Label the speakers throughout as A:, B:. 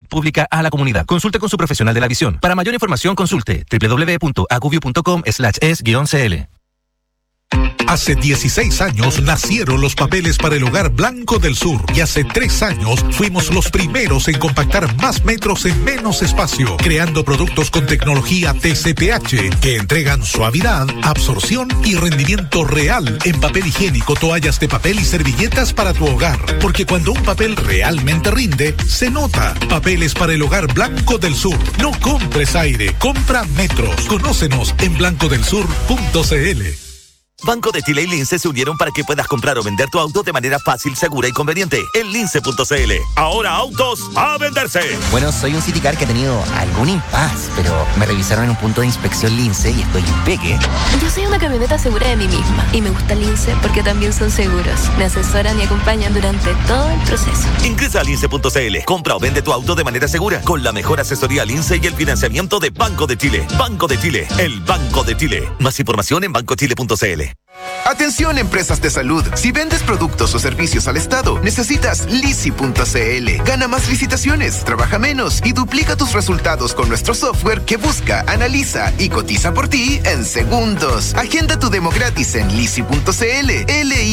A: pública a la comunidad. Consulte con su profesional de la visión. Para mayor información, consulte www.acuvue.com/es-cl.
B: Hace 16 años nacieron los papeles para el Hogar Blanco del Sur y hace 3 años fuimos los primeros en compactar más metros en menos espacio, creando productos con tecnología TCPH que entregan suavidad, absorción y rendimiento real en papel higiénico, toallas de papel y servilletas para tu hogar. Porque cuando un papel realmente rinde, se nota. Papeles para el Hogar Blanco del Sur. No compres aire, compra metros. Conócenos en blancodelsur.cl.
C: Banco de Chile y Lince se unieron para que puedas comprar o vender tu auto de manera fácil, segura y conveniente en lince.cl. Ahora autos a venderse.
D: Bueno, soy un Citicar que ha tenido algún impasse, pero me revisaron en un punto de inspección Lince y estoy impeque.
E: Yo soy una camioneta segura de mí misma y me gusta Lince porque también son seguros. Me asesoran y acompañan durante todo el proceso.
C: Ingresa a lince.cl. Compra o vende tu auto de manera segura con la mejor asesoría Lince y el financiamiento de Banco de Chile. Banco de Chile, el Banco de Chile. Más información en bancochile.cl.
F: Atención, empresas de salud. Si vendes productos o servicios al Estado, necesitas Lisi.cl. Gana más licitaciones, trabaja menos y duplica tus resultados con nuestro software que busca, analiza y cotiza por ti en segundos. Agenda tu demo gratis en Lisi.cl.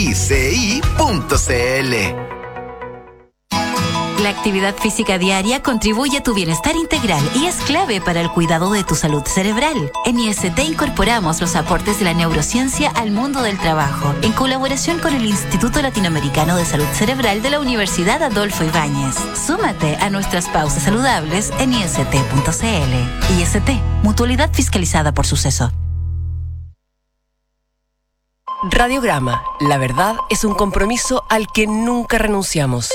F: LICI.cl.
G: La actividad física diaria contribuye a tu bienestar integral y es clave para el cuidado de tu salud cerebral. En IST incorporamos los aportes de la neurociencia al mundo del trabajo, en colaboración con el Instituto Latinoamericano de Salud Cerebral de la Universidad Adolfo Ibáñez. Súmate a nuestras pausas saludables en IST.cl. IST, mutualidad fiscalizada por Suceso.
H: Radiograma, la verdad es un compromiso al que nunca renunciamos.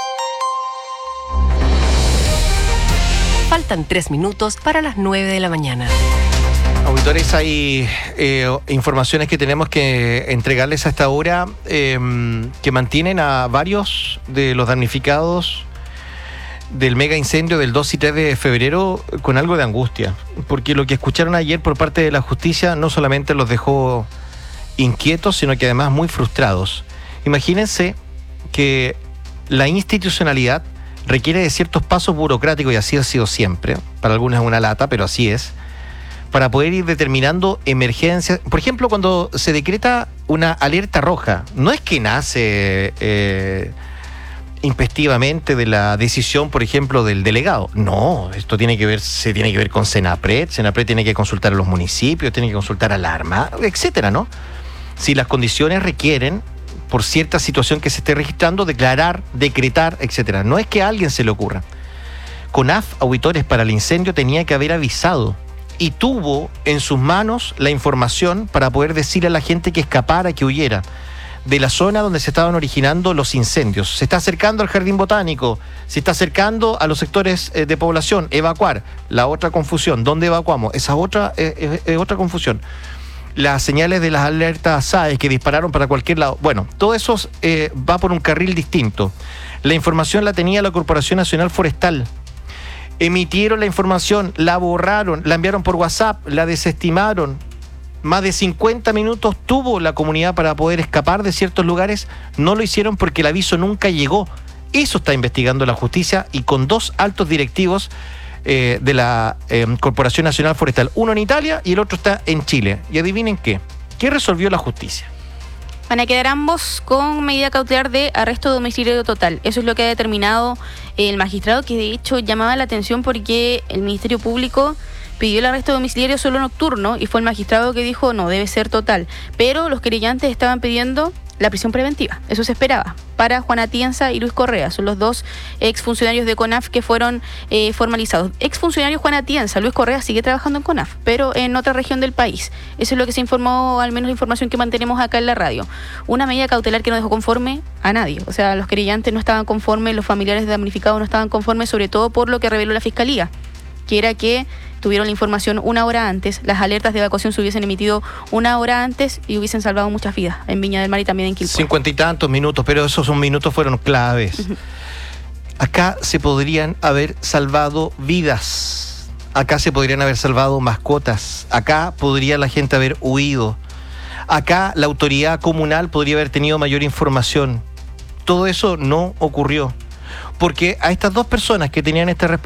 H: Faltan 3 minutos para las 9 de la mañana.
I: Auditores, hay informaciones que tenemos que entregarles a esta hora que mantienen a varios de los damnificados del mega incendio del 2 y 3 de febrero con algo de angustia. Porque lo que escucharon ayer por parte de la justicia no solamente los dejó inquietos, sino que además muy frustrados. Imagínense que la institucionalidad requiere de ciertos pasos burocráticos, y así ha sido siempre. Para algunos es una lata, pero así es. Para poder ir determinando emergencias. Por ejemplo, cuando se decreta una alerta roja, no es que nace intempestivamente de la decisión, por ejemplo, del delegado. No, esto se tiene que ver con Senapred. Senapred tiene que consultar a los municipios, tiene que consultar a la Armada, etcétera, ¿no? Si las condiciones requieren, por cierta situación que se esté registrando, declarar, decretar, etcétera. No es que a alguien se le ocurra. CONAF, auditores, para el incendio tenía que haber avisado y tuvo en sus manos la información para poder decirle a la gente que escapara, que huyera de la zona donde se estaban originando los incendios. Se está acercando al jardín botánico, se está acercando a los sectores de población, evacuar. La otra confusión, ¿dónde evacuamos? Esa otra confusión. Las señales de las alertas SAES que dispararon para cualquier lado. Bueno, todo eso va por un carril distinto. La información la tenía la Corporación Nacional Forestal. Emitieron la información, la borraron, la enviaron por WhatsApp, la desestimaron. Más de 50 minutos tuvo la comunidad para poder escapar de ciertos lugares. No lo hicieron porque el aviso nunca llegó. Eso está investigando la justicia y con 2 altos directivos de la Corporación Nacional Forestal. Uno en Italia y el otro está en Chile. Y adivinen qué resolvió la justicia.
J: Van a quedar ambos con medida cautelar de arresto domiciliario total. Eso es lo que ha determinado el magistrado, que de hecho llamaba la atención porque el Ministerio Público pidió el arresto domiciliario solo nocturno y fue el magistrado que dijo no, debe ser total. Pero los querellantes estaban pidiendo la prisión preventiva, eso se esperaba, para Juan Atienza y Luis Correa. Son los 2 exfuncionarios de CONAF que fueron formalizados. Exfuncionario Juan Atienza, Luis Correa sigue trabajando en CONAF, pero en otra región del país. Eso es lo que se informó, al menos la información que mantenemos acá en la radio. Una medida cautelar que no dejó conforme a nadie. O sea, los querellantes no estaban conformes, los familiares de damnificados no estaban conformes, sobre todo por lo que reveló la Fiscalía, que era que tuvieron la información 1 hora antes, las alertas de evacuación se hubiesen emitido 1 hora antes y hubiesen salvado muchas vidas en Viña del Mar y también en Quilpué. 50 y tantos minutos, pero esos minutos fueron claves. Acá se podrían haber salvado vidas, acá se podrían haber salvado mascotas, acá podría la gente haber huido, acá la autoridad comunal podría haber tenido mayor información. Todo eso no ocurrió, porque a estas 2 personas que tenían esta responsabilidad